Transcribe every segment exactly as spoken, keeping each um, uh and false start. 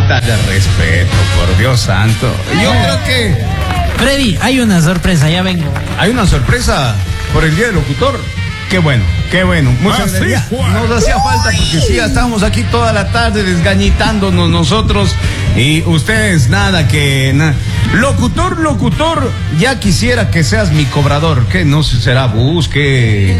falta de respeto, por Dios santo. Yo creo que... Freddy, hay una sorpresa, ya vengo. ¿Hay una sorpresa por el Día del Locutor? Qué bueno, qué bueno. Muchas gracias. Nos hacía falta porque sí, ya estábamos aquí toda la tarde desgañitándonos nosotros y ustedes nada que... Na... Locutor, locutor, ya quisiera que seas mi cobrador. ¿Qué? No sé, será bus, ¿qué?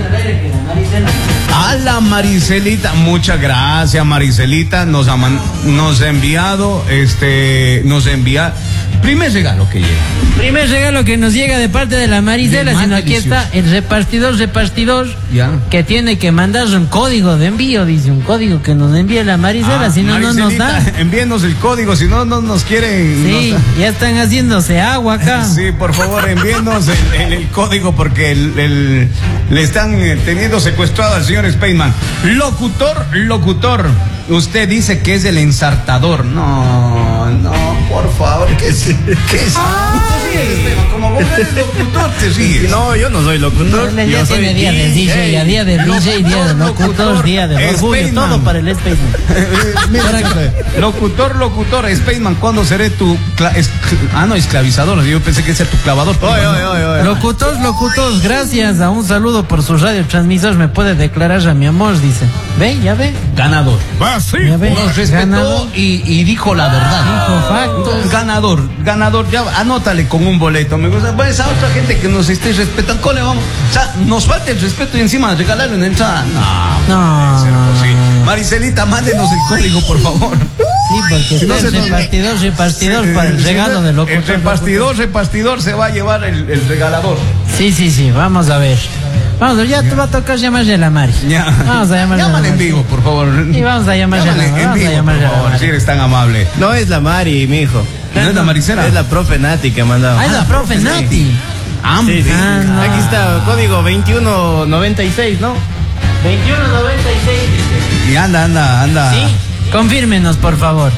A la Maricelita, muchas gracias Maricelita, nos ha, man... nos ha enviado, este, nos envía... Primer regalo que llega. Primer regalo que nos llega de parte de la Marisela, sino aquí está el repartidor, repartidor, ya, que tiene que mandar un código de envío, dice, un código que nos envíe la Marisela, ah, si no, no nos da. Envíenos el código, si no, no nos quieren. Sí, nos... ya están haciéndose agua acá. Sí, por favor, envíenos el, el, el código porque el, el, le están teniendo secuestrado al señor Spaceman. Locutor, locutor, usted dice que es el ensartador. No, no, por favor, ¿qué es? ¿Qué es? Ah, te ríes, Esteban, como vos eres locutor, te ríes. No, yo no soy locutor. No, ya tiene día de D J, ya día de D J, día de locutor, día de orgullo, todo para el Spaceman. Locutor, locutor, Spaceman, ¿cuándo seré tu cla- es- ah, no, esclavizador? Yo pensé que ese era tu clavador. Oye, oye, oye, oye. Locutor, locutor, gracias a un saludo por su radiotransmisor, me puede declarar a mi amor, dice. ¿Ve? ¿Ya ve? Ganador. Va, sí. ¿Ya ve? Nos respetó y, y dijo la verdad. Dijo factos. Ganador, ganador, ya anótale con un boleto. Me gusta, pues a otra gente que nos esté respetando, ¿cómo le vamos? O sea, nos falta el respeto y encima regalarle una entrada. No, no, no, no. Sí. Maricelita, mándenos el código, por favor. Sí, porque si no es repartidor, repartidor sí, para el regalo sí, de locutor. El repartidor, repartidor se va a llevar el, el regalador. Sí, sí, sí, vamos a ver. Vamos a ver, ya te va a tocar llamarle a la Mari. Ya. Vamos a llamarle. Llámale en vivo, por favor. Y vamos a llamarle a la Mari. En vivo, por favor, si eres tan amable. No es la Mari, mijo. ¿No es la Maricela? Es la profe Nati que ha mandado. Ah, es la profe Nati. Ah, sí, sí. Ah, no. Aquí está, código veintiuno noventa y seis, ¿no? veintiuno noventa y seis. Y anda, anda, anda. Sí, confírmenos, por favor.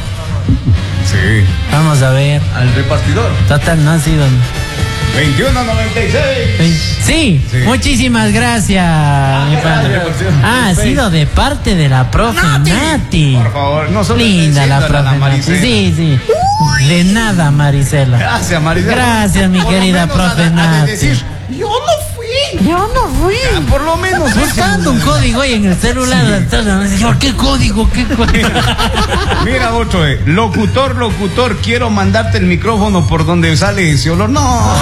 Sí. Vamos a ver. Al repartidor. Total, no ha sido. veintiuno noventa y seis. Sí, sí, muchísimas gracias, ah, mi padre. Ah, ha sido de parte de la profe Nati. Nati. Por favor, no solo linda la profe la Nati. Sí, sí. De nada, Marisela. Gracias, Marisela. Gracias, mi por querida profe a, Nati. A decir, yo no fui. Yo no fui. Ya, por lo menos. Buscando un código ahí en el celular. Señor, ¿qué código? ¿Qué código? Mira otro, eh. Locutor, locutor, quiero mandarte el micrófono por donde sale ese olor. No.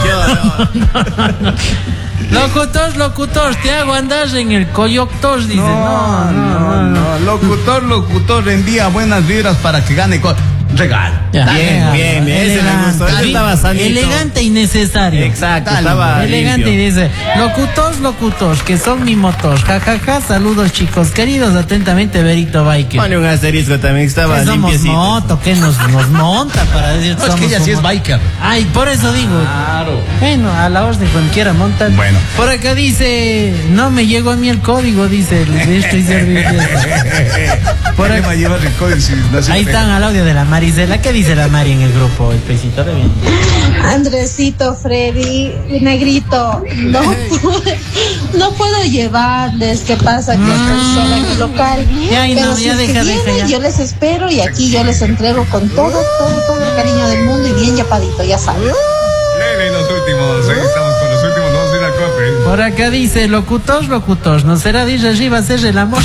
Locutor, locutor, te hago andar en el coyoctor, dice. No, no, no, no. Locutor, locutor, envía buenas vibras para que gane co- regalo. Ya. Bien, bien, bien. Ese me gustó. Ese estaba sanito. Elegante y necesario. Exacto, Dale, estaba elegante limpio. Y dice, locutor, locutor, que son mi motor. Jajaja, ja, ja, saludos chicos queridos, atentamente Berito Biker. Pone un asterisco también, estaba limpiecito. Moto, que nos, nos monta para decir no, es que ella sí es biker. Ay, por eso digo. Claro. Bueno, a la orden cuando quiera montan. Bueno. Por acá dice, no me llegó a mí el código, dice, de esto y servicio. Por acá va a llevar el código. Si no ahí están al audio de la Marisela. ¿Qué dice la Mari en el grupo? El pesito de bien. Andresito, Freddy, Negrito, no, no puedo llevarles. ¿Qué pasa? Que estoy sola en el local. Ya, pero no, si ya es deja, que deja, vienen, ya. yo les espero y aquí yo les entrego con todo, todo, todo el cariño del mundo y bien yapadito, ya saben. Lele, los últimos, ahí estamos con los últimos, vamos a ir al corte. Por acá dice, locutor, locutor, ¿no será de ir arriba a hacer el amor?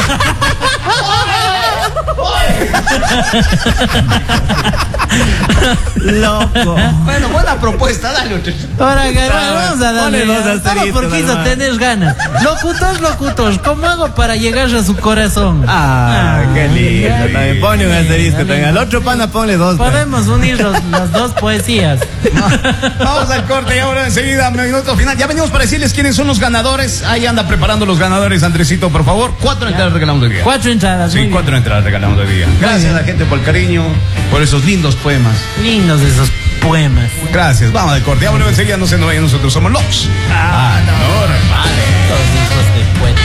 Loco. Bueno, buena propuesta, dale. Ahora vamos a darle dos solo porque hizo tener ganas. Locutor, locutor, ¿cómo hago para llegar a su corazón? Ah, ah qué lindo. También pone un asterisco. También. Al otro pana ponle dos. Podemos unir los, las dos poesías. No, vamos al corte y ahora enseguida, minuto final. Ya venimos para decirles quiénes son los ganadores. Ahí anda preparando los ganadores, Andresito, por favor. Cuatro ya. entradas regalamos de día. Cuatro entradas. Sí, cuatro bien. entradas regalamos de día. Gracias a la gente por el cariño, por esos lindos poemas. Lindos esos poemas. Gracias. Vamos al corte. Ya volvemos enseguida. No se nos vayan, nosotros somos los ah, normales. Todos hijos de poeta.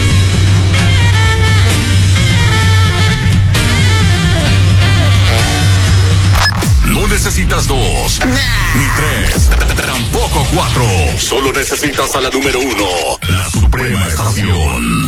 No necesitas dos, ni tres, tampoco cuatro. Solo necesitas a la número uno, la Suprema Estación.